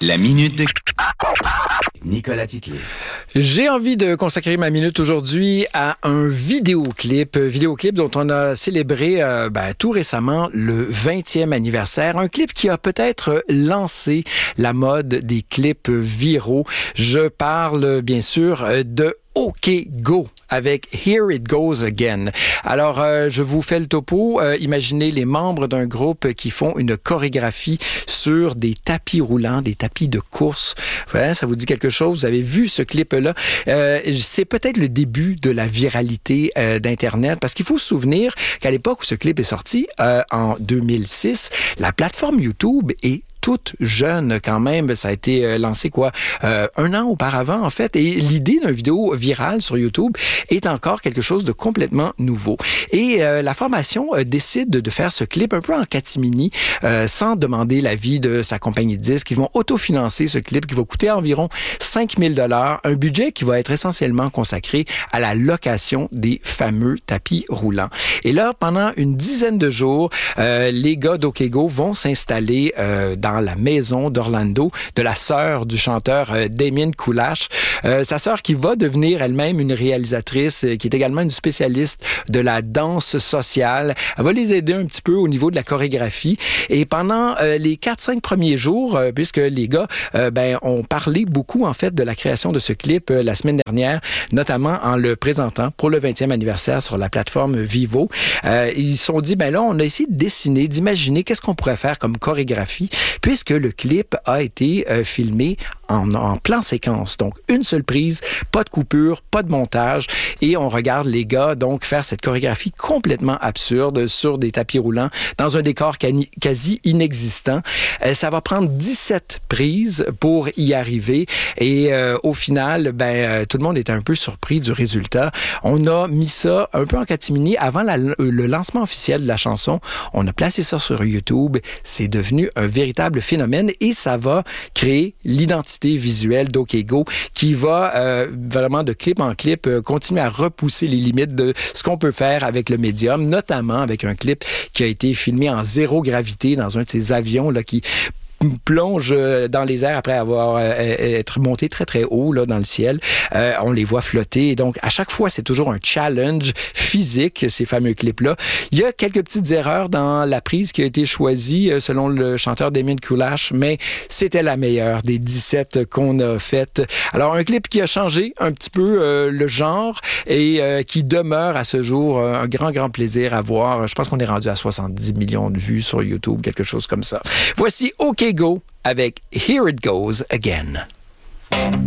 La minute de Nicolas Titley. J'ai envie de consacrer ma minute aujourd'hui à un vidéoclip dont on a célébré tout récemment le 20e anniversaire. Un clip qui a peut-être lancé la mode des clips viraux. Je parle bien sûr de OK Go avec Here It Goes Again. Alors, je vous fais le topo. Imaginez les membres d'un groupe qui font une chorégraphie sur des tapis roulants, des tapis de course. Ouais, ça vous dit quelque chose? Vous avez vu ce clip-là? C'est peut-être le début de la viralité d'Internet, parce qu'il faut se souvenir qu'à l'époque où ce clip est sorti, en 2006, la plateforme YouTube est toute jeune quand même. Ça a été lancé un an auparavant en fait. Et l'idée d'une vidéo virale sur YouTube est encore quelque chose de complètement nouveau. Et la formation décide de faire ce clip un peu en catimini, sans demander l'avis de sa compagnie de disques. Ils vont autofinancer ce clip qui va coûter environ 5 000 $, un budget qui va être essentiellement consacré à la location des fameux tapis roulants. Et là, pendant une dizaine de jours, les gars d'OK Go vont s'installer dans la maison d'Orlando de la sœur du chanteur Damien Kulash. Sa sœur qui va devenir elle-même une réalisatrice, qui est également une spécialiste de la danse sociale. Elle va les aider un petit peu au niveau de la chorégraphie. Et pendant les 4-5 premiers jours, puisque les gars ont parlé beaucoup en fait de la création de ce clip la semaine dernière, notamment en le présentant pour le 20e anniversaire sur la plateforme Vivo. Ils se sont dit, on a essayé de dessiner, d'imaginer qu'est-ce qu'on pourrait faire comme chorégraphie, puisque le clip a été filmé en plan séquence. Donc, une seule prise, pas de coupure, pas de montage, et on regarde les gars donc faire cette chorégraphie complètement absurde sur des tapis roulants dans un décor quasi inexistant. Ça va prendre 17 prises pour y arriver, et au final, tout le monde est un peu surpris du résultat. On a mis ça un peu en catimini avant le lancement officiel de la chanson. On a placé ça sur YouTube. C'est devenu un véritable phénomène et ça va créer l'identité visuelle d'OK Go qui va vraiment de clip en clip continuer à repousser les limites de ce qu'on peut faire avec le médium, notamment avec un clip qui a été filmé en zéro gravité dans un de ces avions là qui plonge dans les airs après avoir être monté très très haut là dans le ciel. On les voit flotter. Et donc à chaque fois c'est toujours un challenge physique, ces fameux clips là. Il y a quelques petites erreurs dans la prise qui a été choisie selon le chanteur Damien Kulash, mais c'était la meilleure des 17 qu'on a faites. Alors un clip qui a changé un petit peu le genre et qui demeure à ce jour un grand plaisir à voir. Je pense qu'on est rendu à 70 millions de vues sur YouTube, quelque chose comme ça. Voici OK Go avec Here It Goes Again.